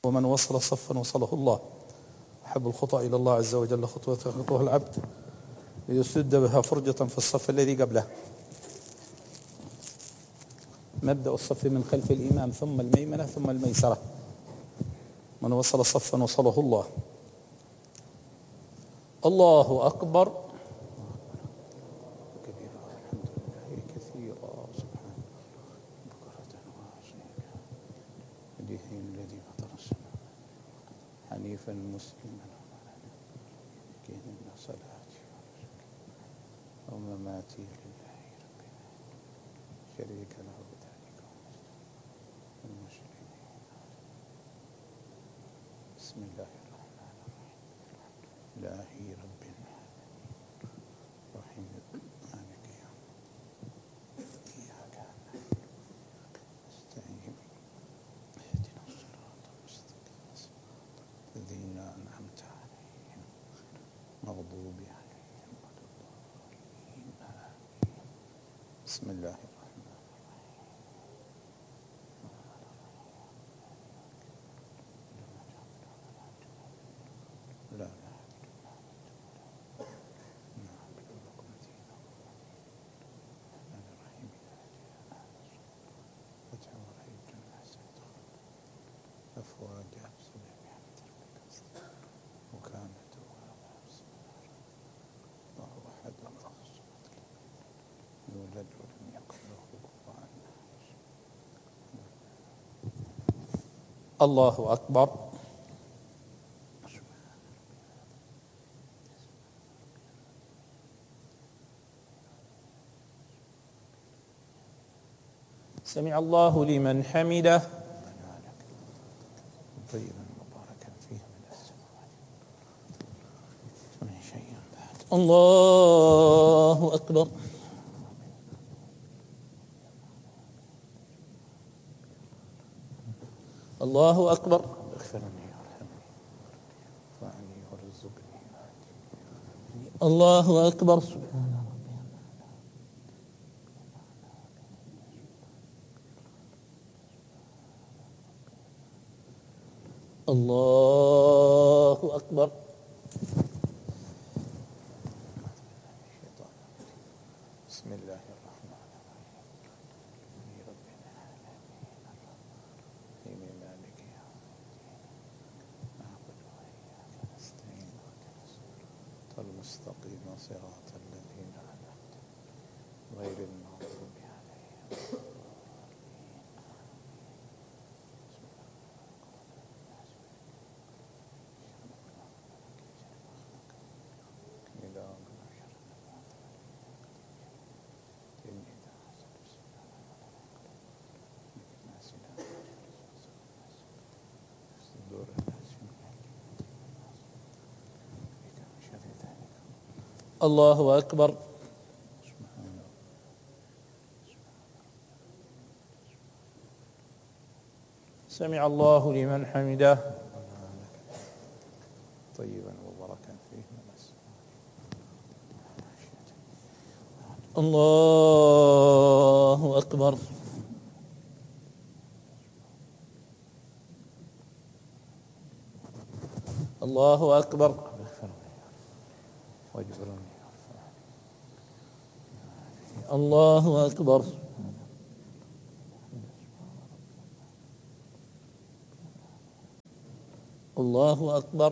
ومن وصل صفا وصله الله. أحب الخطى إلى الله عز وجل خطوة العبد ليسد بها فرجة في الصف الذي قبله. مبدأ الصف من خلف الإمام ثم الميمنة ثم الميسرة. من وصل صفا وصله الله. الله أكبر كبيرا الحمد لله كثيرا سبحانه بكرة وأصيلا هديه الذي فطر السماوات حنيفا مسلما كين صلاتي ومماتي لله رب شريك له ذلك المسلمين. بسم الله الرحمن الرحيم إلهي رب العالمين رحيم مالك يوم إياك نعبد نستعين اهدنا الصراط المستقيم صراط الذين أنعمت عليهم مغضوب عليهم ولا الضالين آمين. بسم الله الرحمن الرحيم لا أفواج أبصر بحمد ربك وكان توابا الله أحد الله الصمد يولد ولم يكن له كفوا أحد. الله أكبر. سمع الله لمن حمده طيبا مباركا فيه من السماوات ومن شيء بعد. الله أكبر. الله أكبر. اغفرني وارحمني وارفعني وارزقني. الله أكبر. سبحان ربي. الله أكبر. بسم الله الرحمن الرحيم رب العالمين الرحيم مالك يوم الدين نعبد وإياك نستعين اهدنا الصراط المستقيم صراط الذين أنعمت غير المغضوب عليهم. الله أكبر. سمع الله لمن حمده طيبا مباركا فيه من السماء. الله أكبر. الله أكبر. الله أكبر. الله أكبر.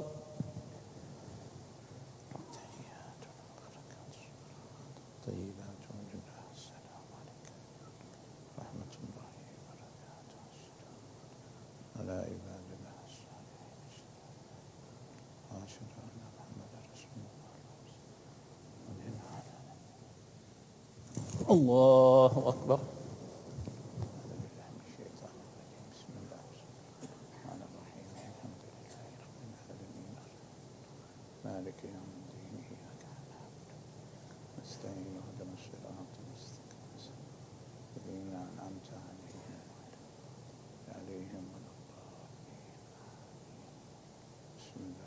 طيبات وجنة السلام عليكم ورحمة الله وبركاته على عباد الله الصالحين وأشهد أن محمدا رسول الله. الله أكبر.